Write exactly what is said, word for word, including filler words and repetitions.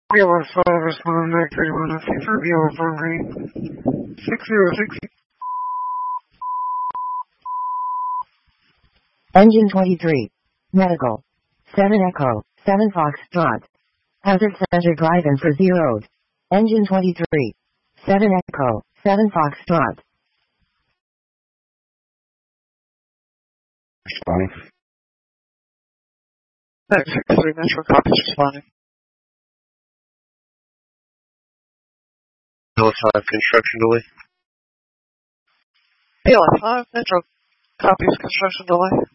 B L S five, responding back thirty-one oh two for B L S one green. six zero six. Engine twenty-three. Medical. seven Echo, seven Foxtrot. Hazard Center drive-in for zeroed. Engine twenty-three. seven Echo, seven Foxtrot. Responding. Back six three Metro, copies responding. B L S five, construction delay. B L S five, Metro, copies construction delay.